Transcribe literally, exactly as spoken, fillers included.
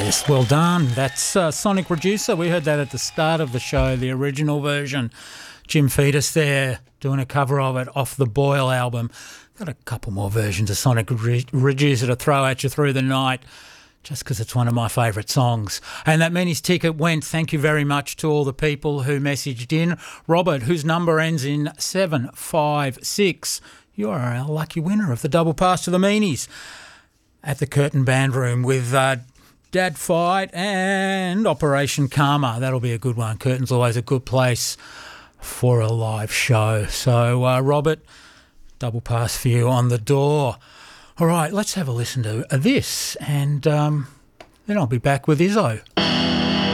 Yes, well done. That's uh, Sonic Reducer. We heard that at the start of the show, the original version. Jim Fetus there doing a cover of it off the Boyle album. Got a couple more versions of Sonic Re- Reducer to throw at you through the night, just because it's one of my favourite songs. And that Many's ticket went. Thank you very much to all the people who messaged in. Robert, whose number ends in seven five six. You are our lucky winner of the double pass to the Meanies at the Curtin Band Room with uh, Dad Fight and Operation Karma. That'll be a good one. Curtin's always a good place for a live show. So, uh, Robert, double pass for you on the door. All right, let's have a listen to this, and um, then I'll be back with Izzo.